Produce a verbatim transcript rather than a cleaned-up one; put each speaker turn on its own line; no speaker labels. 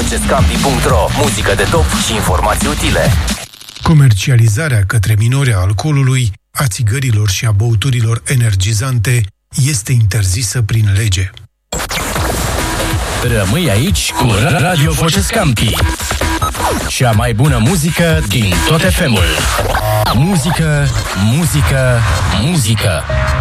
Focescampi punct ro. Muzică de top și informații utile.
Comercializarea către minori a alcoolului, a țigărilor și a băuturilor energizante este interzisă prin lege.
Rămâi aici cu Radio Focescampi. Cea mai bună muzică din tot F M-ul. Muzică, muzică, muzică.